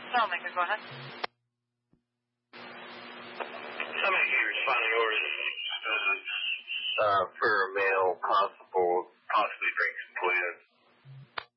Lawmaker, go ahead. Somebody gave responding orders for a male possibly drink some fluid.